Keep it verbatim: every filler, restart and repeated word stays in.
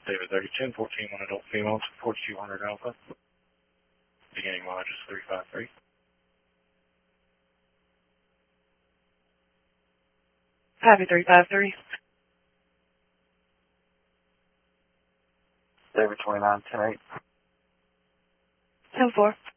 David thirty ten, fourteen, one adult female, forty-two hundred Alpha. Beginning mileage is three five three. Happy three five three. David twenty-nine, ten eight. ten four.